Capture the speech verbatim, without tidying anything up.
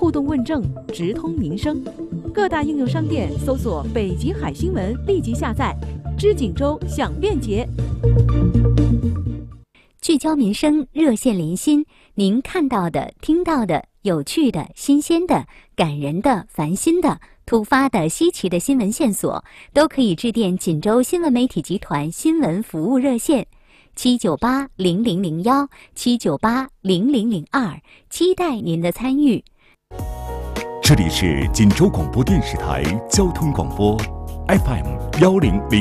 互动问政，直通民生。各大应用商店搜索“北极海新闻”，立即下载。知锦州享便捷。 聚焦民生，热线连心，您看到的、听到的、有趣的、新鲜的、感人的、烦心的、突发的、稀奇的新闻线索，都可以致电锦州新闻媒体集团新闻服务热线七九八零零零幺七九八零零零二，期待您的参与。 这里是锦州广播电视台交通广播 F M 幺零零